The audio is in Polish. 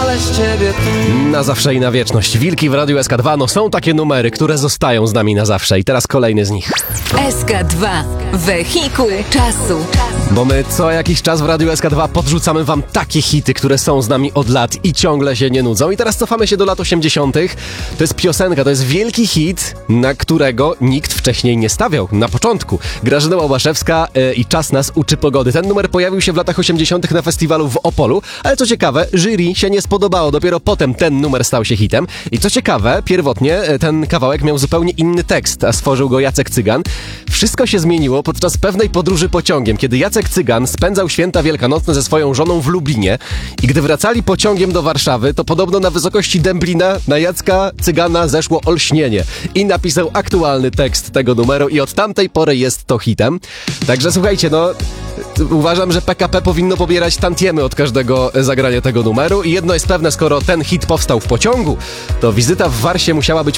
ale z ciebie tu. Na zawsze i na wieczność. Wilki w Radiu SK2. No są takie numery, które zostają z nami na zawsze. I teraz kolejny z nich. SK2. Wehikuł czasu. Bo my co jakiś czas w Radiu SK2 podrzucamy wam takie hity, które są z nami od lat i ciągle się nie nudzą. I teraz cofamy się do lat 80. To jest piosenka, to jest wielki hit, na którego nikt wcześniej nie stawiał. Na początku. Grażyna Łabaszewska i Czas nas uczy pogody. Ten numer pojawił się w latach 80. na festiwalu w Opolu, ale co ciekawe, jury się nie spodobało. Dopiero potem ten numer stał się hitem. I co ciekawe, pierwotnie ten kawałek miał zupełnie inny tekst, a stworzył go Jacek Cygan. Wszystko się zmieniło podczas pewnej podróży pociągiem, kiedy Jacek Cygan spędzał święta wielkanocne ze swoją żoną w Lublinie i gdy wracali pociągiem do Warszawy, to podobno na wysokości Dęblina na Jacka Cygana zeszło olśnienie i napisał aktualny tekst tego numeru i od tamtej pory jest to hitem. Także słuchajcie, no uważam, że PKP powinno pobierać tantiemy od każdego zagrania tego numeru i jedno jest pewne, skoro ten hit powstał w pociągu, to wizyta w Warsie musiała być